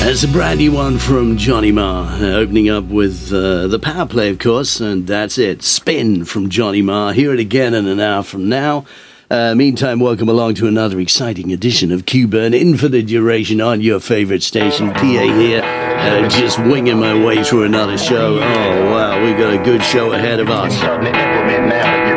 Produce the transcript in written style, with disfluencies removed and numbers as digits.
There's a brand new one from Johnny Marr, opening up with the power play, of course, and that's it. Spin from Johnny Marr. Hear it again in an hour from now. Meantime, welcome along to another exciting edition of Q-Burn, Infinite Duration on your favorite station. PA here, just winging my way through another show. Oh, wow, we've got a good show ahead of us.